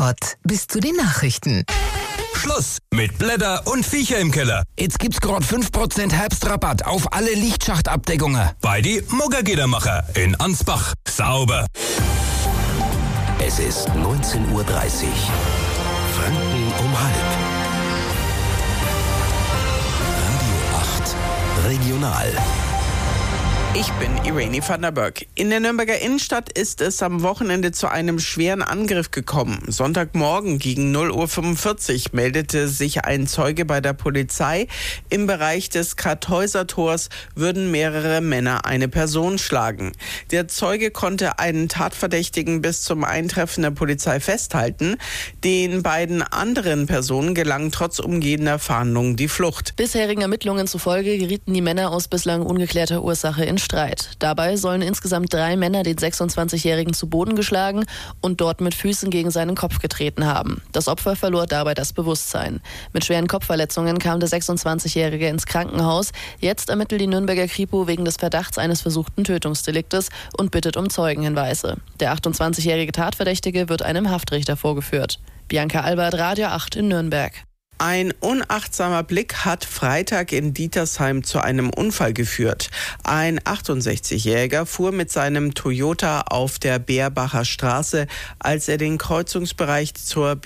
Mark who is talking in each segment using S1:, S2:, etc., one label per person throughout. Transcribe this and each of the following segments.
S1: sofort bis zu den Nachrichten.
S2: Schluss mit Blätter und Viecher im Keller.
S3: Jetzt gibt's gerade 5% Herbstrabatt auf alle Lichtschachtabdeckungen.
S2: Bei die Muggergiedermacher in Ansbach. Sauber.
S4: Es ist 19:30 Uhr. Franken um halb. Radio 8 Regional.
S5: Ich bin Irene van der Berg. In der Nürnberger Innenstadt ist es am Wochenende zu einem schweren Angriff gekommen. Sonntagmorgen gegen 0:45 Uhr meldete sich ein Zeuge bei der Polizei. Im Bereich des Kartäusertors würden mehrere Männer eine Person schlagen. Der Zeuge konnte einen Tatverdächtigen bis zum Eintreffen der Polizei festhalten. Den beiden anderen Personen gelang trotz umgehender Fahndung die Flucht.
S6: Bisherigen Ermittlungen zufolge gerieten die Männer aus bislang ungeklärter Ursache in Streit. Dabei sollen insgesamt 3 Männer den 26-Jährigen zu Boden geschlagen und dort mit Füßen gegen seinen Kopf getreten haben. Das Opfer verlor dabei das Bewusstsein. Mit schweren Kopfverletzungen kam der 26-Jährige ins Krankenhaus. Jetzt ermittelt die Nürnberger Kripo wegen des Verdachts eines versuchten Tötungsdeliktes und bittet um Zeugenhinweise. Der 28-jährige Tatverdächtige wird einem Haftrichter vorgeführt. Bianca Albert, Radio 8 in Nürnberg.
S5: Ein unachtsamer Blick hat Freitag in Dietersheim zu einem Unfall geführt. Ein 68-Jähriger fuhr mit seinem Toyota auf der Bärbacher Straße, als er den Kreuzungsbereich zur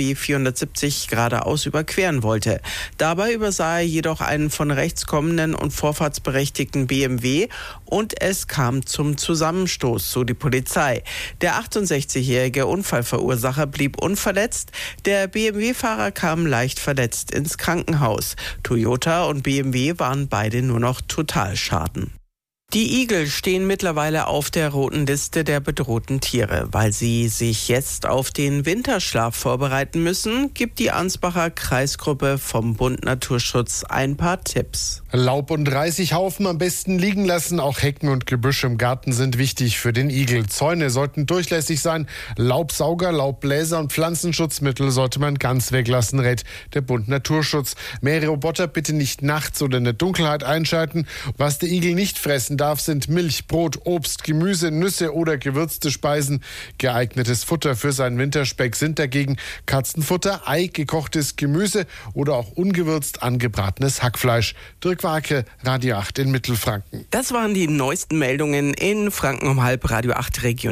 S5: B470 geradeaus überqueren wollte. Dabei übersah er jedoch einen von rechts kommenden und vorfahrtsberechtigten BMW und es kam zum Zusammenstoß, so die Polizei. Der 68-jährige Unfallverursacher blieb unverletzt. Der BMW-Fahrer kam leicht verletzt ins Krankenhaus. Toyota und BMW waren beide nur noch Totalschaden. Die Igel stehen mittlerweile auf der roten Liste der bedrohten Tiere. Weil sie sich jetzt auf den Winterschlaf vorbereiten müssen, gibt die Ansbacher Kreisgruppe vom Bund Naturschutz ein paar Tipps.
S7: Laub und Reisighaufen am besten liegen lassen. Auch Hecken und Gebüsch im Garten sind wichtig für den Igel. Zäune sollten durchlässig sein. Laubsauger, Laubbläser und Pflanzenschutzmittel sollte man ganz weglassen, rät der Bund Naturschutz. Mähroboter bitte nicht nachts oder in der Dunkelheit einschalten. Was der Igel nicht fressen darf, sind Milch, Brot, Obst, Gemüse, Nüsse oder gewürzte Speisen. Geeignetes Futter für seinen Winterspeck sind dagegen Katzenfutter, Ei, gekochtes Gemüse oder auch ungewürzt angebratenes Hackfleisch. Dirk Warke, Radio 8 in Mittelfranken.
S5: Das waren die neuesten Meldungen in Franken um halb, Radio 8 Region.